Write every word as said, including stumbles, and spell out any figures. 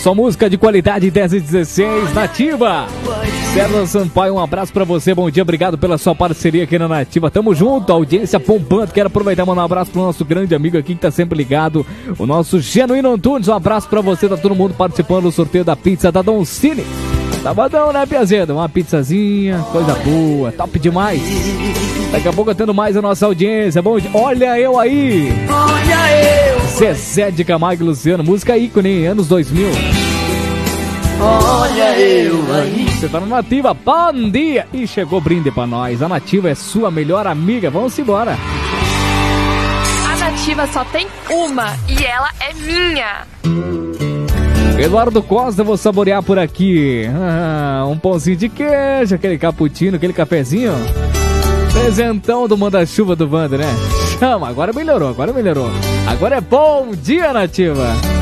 Só música de qualidade, dez e dezesseis, Nativa. César Sampaio, um abraço pra você, bom dia, obrigado pela sua parceria aqui na Nativa. Tamo junto, audiência bombando. Quero aproveitar e mandar um abraço pro nosso grande amigo aqui que tá sempre ligado, o nosso Genuíno Antunes. Um abraço pra você, tá todo mundo participando do sorteio da pizza da Don Cine. Sabadão, né, Piazeda? Uma pizzazinha, coisa boa, top demais. Daqui a pouco tendo mais a nossa audiência. Bom dia, olha eu aí. Olha eu. Zezé de Camargo e Luciano, música ícone, hein? Anos dois mil. Olha eu aí. Você tá na Nativa, bom dia. E chegou brinde pra nós. A Nativa é sua melhor amiga. Vamos embora. A Nativa só tem uma e ela é minha. Eduardo Costa, vou saborear por aqui. Ah, um pãozinho de queijo, aquele cappuccino, aquele cafezinho. Presentão do manda-chuva do Wander, né? Chama, agora melhorou, agora melhorou. Agora é bom dia, Nativa.